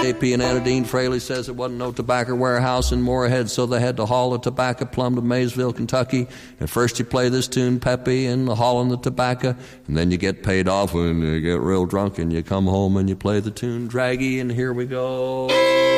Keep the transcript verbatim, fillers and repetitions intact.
P and Anna Dean Fraley says it wasn't no tobacco warehouse in Moorhead, so they had to haul the tobacco plumb to Maysville, Kentucky. And first you play this tune, Peppy, and hauling the tobacco, and then you get paid off when you get real drunk and you come home and you play the tune, Draggy, and here we go.